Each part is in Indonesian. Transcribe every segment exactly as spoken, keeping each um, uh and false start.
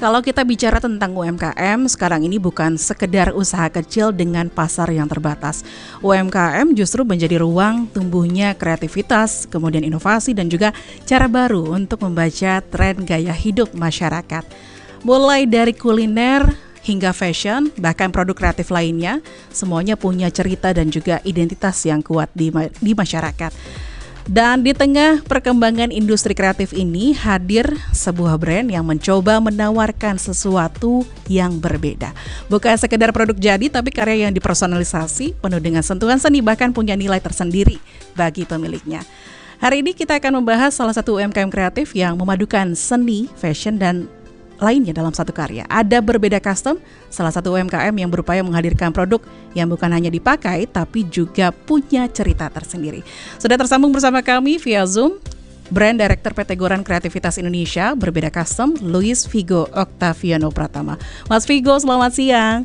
Kalau kita bicara tentang U M K M, sekarang ini bukan sekedar usaha kecil dengan pasar yang terbatas. U M K M justru menjadi ruang tumbuhnya kreativitas, kemudian inovasi dan juga cara baru untuk membaca tren gaya hidup masyarakat. Mulai dari kuliner hingga fashion, bahkan produk kreatif lainnya, semuanya punya cerita dan juga identitas yang kuat di, ma- di masyarakat. Dan di tengah perkembangan industri kreatif ini hadir sebuah brand yang mencoba menawarkan sesuatu yang berbeda. Bukan sekedar produk jadi, tapi karya yang dipersonalisasi, penuh dengan sentuhan seni, bahkan punya nilai tersendiri bagi pemiliknya. Hari ini kita akan membahas salah satu U M K M kreatif yang memadukan seni, fashion, dan lainnya dalam satu karya. Ada Berbeda Custom, salah satu U M K M yang berupaya menghadirkan produk yang bukan hanya dipakai tapi juga punya cerita tersendiri. Sudah tersambung bersama kami via Zoom Brand Director P T Goran Kreativitas Indonesia Berbeda Custom, Luis Vigo Octaviano Pratama. Mas Vigo, selamat siang.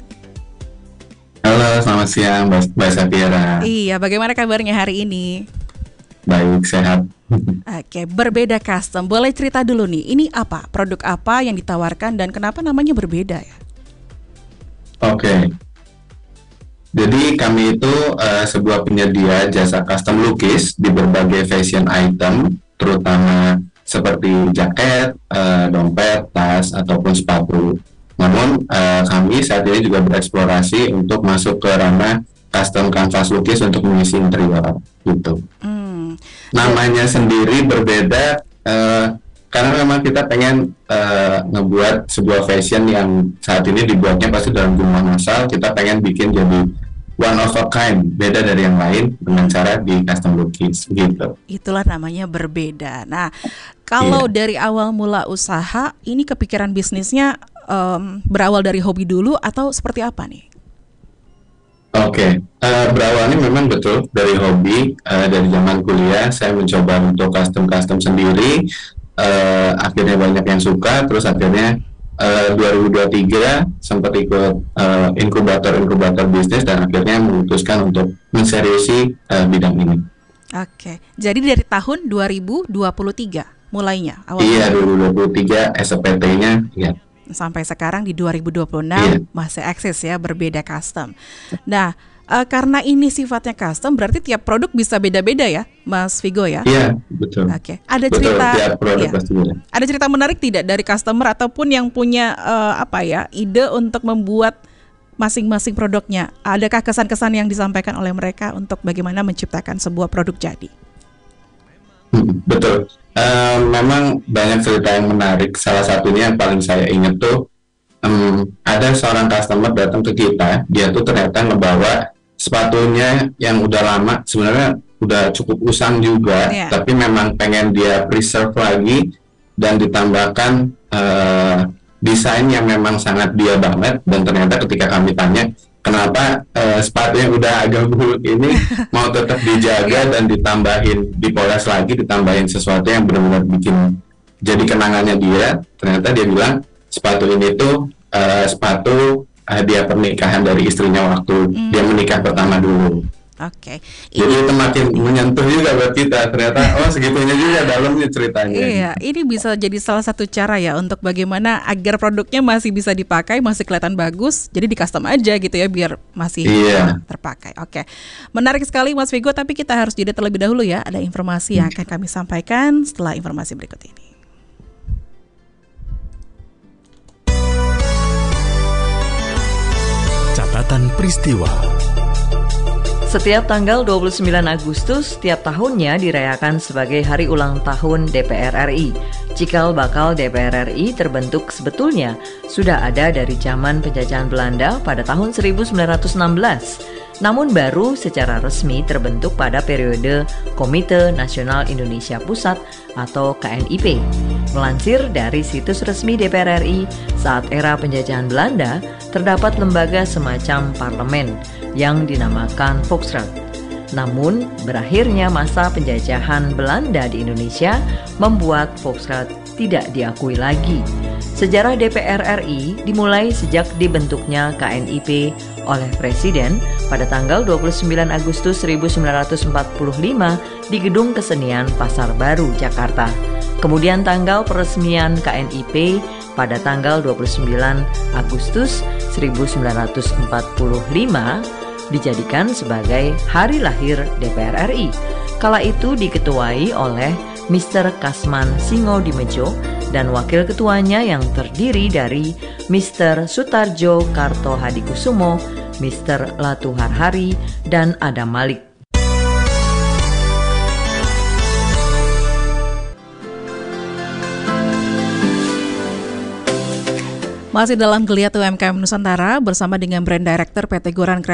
Halo, selamat siang Mbak Sapiera. Iya, bagaimana kabarnya hari ini? Baik, sehat. Oke, Berbeda Custom. Boleh cerita dulu nih, ini apa? Produk apa yang ditawarkan dan kenapa namanya berbeda ya? Oke. Jadi kami itu uh, sebuah penyedia jasa custom lukis di berbagai fashion item, terutama seperti jaket, uh, dompet, tas, ataupun sepatu. Namun uh, kami saat ini juga bereksplorasi untuk masuk ke ranah custom canvas lukis untuk mengisi interior gitu. Hmm. Namanya sendiri berbeda uh, karena memang kita pengen uh, ngebuat sebuah fashion yang saat ini dibuatnya pasti dalam jumlah massal. Kita pengen bikin jadi one of a kind, beda dari yang lain dengan cara di custom lukis gitu. Itulah namanya berbeda. Nah, kalau yeah. dari awal mula usaha, ini kepikiran bisnisnya um, berawal dari hobi dulu atau seperti apa nih? Oke, okay. uh, berawalnya memang betul dari hobi. Uh, dari zaman kuliah saya mencoba untuk custom-custom sendiri. Uh, akhirnya banyak yang suka. Terus akhirnya uh, dua ribu dua puluh tiga sempat ikut uh, inkubator-inkubator bisnis dan akhirnya memutuskan untuk menseriusi uh, bidang ini. Oke, okay. Jadi dari tahun dua ribu dua puluh tiga mulainya? Awal iya, dua ribu dua puluh tiga S P T-nya. Ya. Sampai sekarang di dua ribu dua puluh enam yeah. masih eksis ya Berbeda Custom. Nah, uh, karena ini sifatnya custom, berarti tiap produk bisa beda-beda ya, Mas Vigo ya? Iya, yeah, betul. Oke, okay. Ada betul, cerita, tiap produk ya. pasti beda. Ada cerita menarik tidak dari customer ataupun yang punya uh, apa ya ide untuk membuat masing-masing produknya? Adakah kesan-kesan yang disampaikan oleh mereka untuk bagaimana menciptakan sebuah produk jadi? Hmm, betul. Uh, memang banyak cerita yang menarik. Salah satunya yang paling saya ingat tuh um, ada seorang customer datang ke kita. Dia tuh ternyata ngebawa sepatunya yang udah lama, sebenarnya udah cukup usang juga, yeah. tapi memang pengen dia preserve lagi dan ditambahkan uh, desain yang memang sangat dia banget. Dan ternyata ketika kami tanya kenapa uh, sepatunya udah agak buruk ini mau tetap dijaga dan ditambahin, dipoles lagi, ditambahin sesuatu yang benar-benar bikin jadi kenangannya dia. Ternyata dia bilang sepatu ini tuh uh, sepatu hadiah pernikahan dari istrinya waktu hmm. dia menikah pertama dulu. Oke. Okay. Jadi itu makin menyentuh juga buat kita. Ternyata oh segitunya juga dalamnya ceritanya. Iya, ini bisa jadi salah satu cara ya untuk bagaimana agar produknya masih bisa dipakai, masih kelihatan bagus. Jadi di custom aja gitu ya biar masih iya. terpakai. Oke. Menarik sekali Mas Vigo, tapi kita harus jeda terlebih dahulu ya. Ada informasi yang akan kami sampaikan setelah informasi berikut ini. Catatan peristiwa. Setiap tanggal dua puluh sembilan Agustus setiap tahunnya dirayakan sebagai hari ulang tahun D P R R I. Cikal bakal D P R R I terbentuk sebetulnya sudah ada dari zaman penjajahan Belanda pada tahun seribu sembilan ratus enam belas. Namun baru secara resmi terbentuk pada periode Komite Nasional Indonesia Pusat atau K N I P. Melansir dari situs resmi D P R R I, saat era penjajahan Belanda terdapat lembaga semacam parlemen yang dinamakan Volksraad. Namun, berakhirnya masa penjajahan Belanda di Indonesia membuat Volksraad tidak diakui lagi. Sejarah D P R R I dimulai sejak dibentuknya K N I P oleh Presiden pada tanggal dua puluh sembilan Agustus seribu sembilan ratus empat puluh lima di Gedung Kesenian Pasar Baru, Jakarta. Kemudian tanggal peresmian K N I P pada tanggal dua puluh sembilan Agustus seribu sembilan ratus empat puluh lima dijadikan sebagai hari lahir D P R R I. Kala itu diketuai oleh Mister Kasman Singodimedjo dan wakil ketuanya yang terdiri dari Mister Sutarjo Kartohadikusumo, Mister Latuharhari, dan Adam Malik. Masih dalam Geliat U M K M Nusantara bersama dengan Brand Director P T Goran Kreatif